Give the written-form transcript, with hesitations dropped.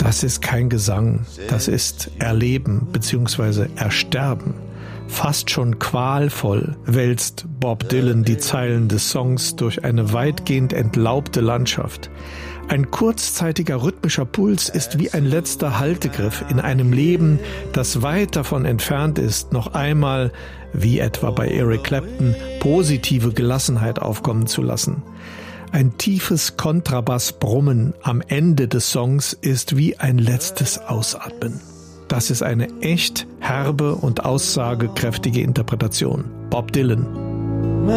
Das ist kein Gesang, das ist Erleben bzw. Ersterben. Fast schon qualvoll wälzt Bob Dylan die Zeilen des Songs durch eine weitgehend entlaubte Landschaft. Ein kurzzeitiger rhythmischer Puls ist wie ein letzter Haltegriff in einem Leben, das weit davon entfernt ist, noch einmal, wie etwa bei Eric Clapton, positive Gelassenheit aufkommen zu lassen. Ein tiefes Kontrabassbrummen am Ende des Songs ist wie ein letztes Ausatmen. Das ist eine echt herbe und aussagekräftige Interpretation. Bob Dylan.